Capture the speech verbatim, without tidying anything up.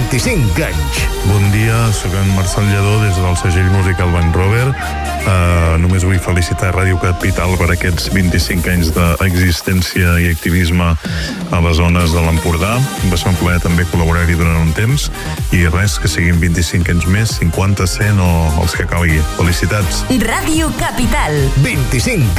vint-i-cinc anys. Bon dia, sóc en Marcel Lledó des del segell musical Bank Rover. Uh, només vull felicitar Ràdio Capital per aquests vint-i-cinc anys d'existència i activisme a les zones de l'Empordà. Va ser un plaer també col·laborar-hi durant un temps i res, que siguin vint-i-cinc anys més, cinquanta, cent o els que calgui. Felicitats. Ràdio Capital. vint-i-cinc